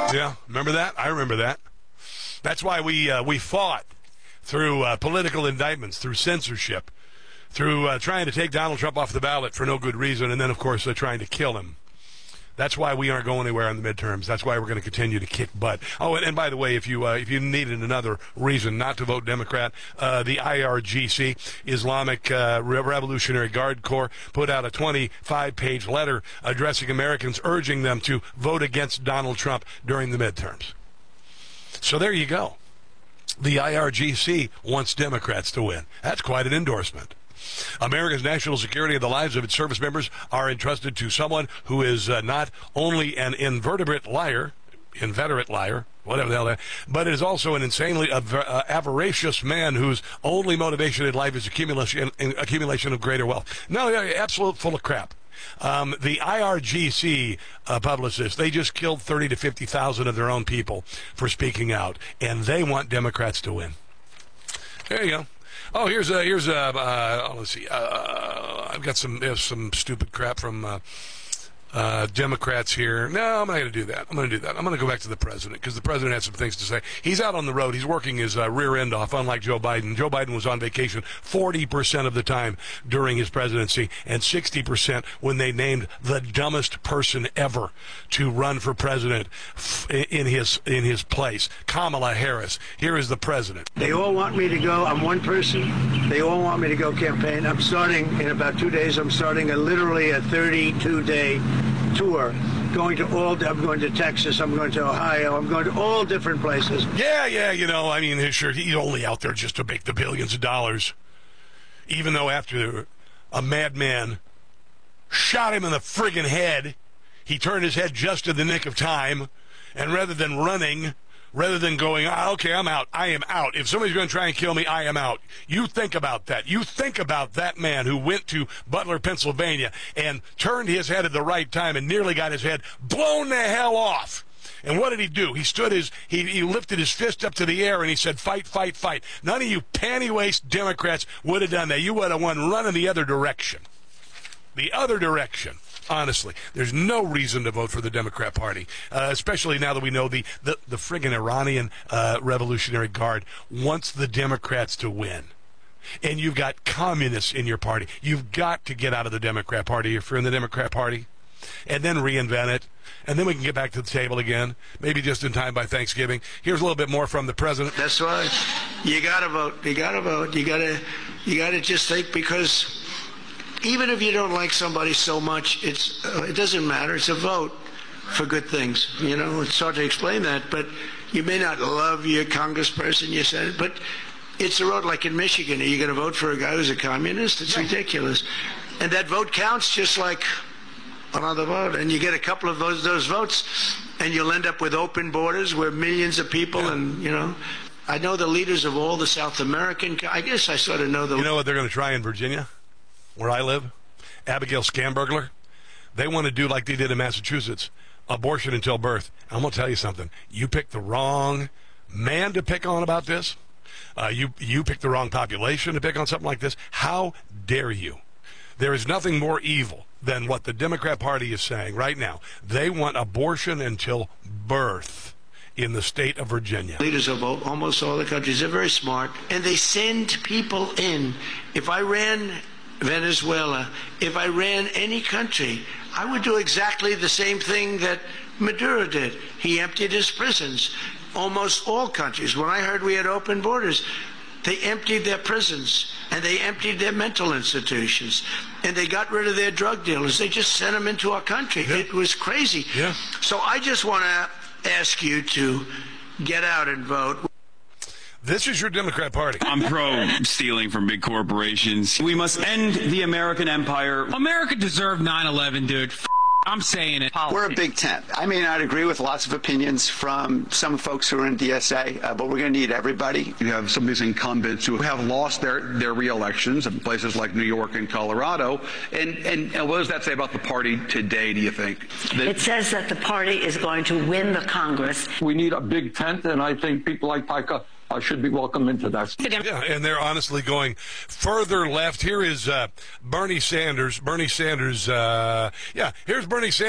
Yeah, remember that? I remember that. That's why we fought through political indictments, through censorship, through trying to take Donald Trump off the ballot for no good reason, and then, of course, trying to kill him. That's why we aren't going anywhere in the midterms. That's why we're going to continue to kick butt. Oh, and by the way, if you needed another reason not to vote Democrat, the IRGC, Islamic Revolutionary Guard Corps, put out a 25-page letter addressing Americans, urging them to vote against Donald Trump during the midterms. So there you go. The IRGC wants Democrats to win. That's quite an endorsement. America's national security and the lives of its service members are entrusted to someone who is not only an inveterate liar, whatever the hell that, but is also an insanely avaricious man whose only motivation in life is accumulation of greater wealth. No, absolute full of crap. The IRGC publicists, they just killed 30 to 50,000 of their own people for speaking out, and they want Democrats to win. There you go. Oh, here's let's see. I've got some stupid crap from Democrats here. No, I'm not going to do that. I'm going to go back to the president because the president had some things to say. He's out on the road. He's working his rear end off, unlike Joe Biden. Joe Biden was on vacation 40% of the time during his presidency and 60% when they named the dumbest person ever to run for president in his place, Kamala Harris. Here is the president. They all want me to go. I'm one person. They all want me to go campaign. I'm starting in about 2 days. I'm starting literally a 32-day tour. I'm going to Texas. I'm going to Ohio. I'm going to all different places. Yeah. I mean, sure, he's only out there just to make the billions of dollars. Even though after a madman shot him in the friggin' head, he turned his head just in the nick of time, and rather than going, okay, I'm out, I am out. If somebody's going to try and kill me, I am out. You think about that. You think about that man who went to Butler, Pennsylvania, and turned his head at the right time and nearly got his head blown the hell off. And what did he do? He lifted his fist up to the air and he said, fight, fight, fight. None of you panty-waist Democrats would have done that. You would have won running the other direction. The other direction. Honestly, there's no reason to vote for the Democrat Party, especially now that we know the friggin' Iranian Revolutionary Guard wants the Democrats to win. And you've got communists in your party. You've got to get out of the Democrat Party if you're in the Democrat Party, and then reinvent it. And then we can get back to the table again, maybe just in time by Thanksgiving. Here's a little bit more from the president. That's right. You got to vote. You got to vote. You got to just think, because even if you don't like somebody so much, it doesn't matter. It's a vote for good things. It's hard to explain that, but you may not love your congressperson, you said, but it's a vote. Like in Michigan, are you going to vote for a guy who's a communist? It's ridiculous. And that vote counts just like another vote. And you get a couple of those votes, and you'll end up with open borders where millions of people and, I know the leaders of all the South American, I guess I sort of know the... You know what they're going to try in Virginia, where I live? Abigail Scambergler. They want to do like they did in Massachusetts, abortion until birth. I'm going to tell you something. You picked the wrong man to pick on about this. You picked the wrong population to pick on something like this. How dare you? There is nothing more evil than what the Democrat Party is saying right now. They want abortion until birth in the state of Virginia. Leaders of almost all the countries, they're very smart, and they send people in. If I ran Venezuela, if I ran any country, I would do exactly the same thing that Maduro did. He emptied his prisons. Almost all countries. When I heard we had open borders, they emptied their prisons, and they emptied their mental institutions, and they got rid of their drug dealers. They just sent them into our country. Yeah. It was crazy. Yeah. So I just want to ask you to get out and vote. This is your Democrat Party. I'm pro-stealing from big corporations. We must end the American empire. America deserved 9/11, dude. I'm saying it. We're a big tent. I may not agree with lots of opinions from some folks who are in DSA, but we're going to need everybody. You have some of these incumbents who have lost their re-elections in places like New York and Colorado. And what does that say about the party today, do you think? It says that the party is going to win the Congress. We need a big tent, and I think people like Pica should be welcome into that. Yeah, and they're honestly going further left. Here is Bernie Sanders. Here's Bernie Sanders.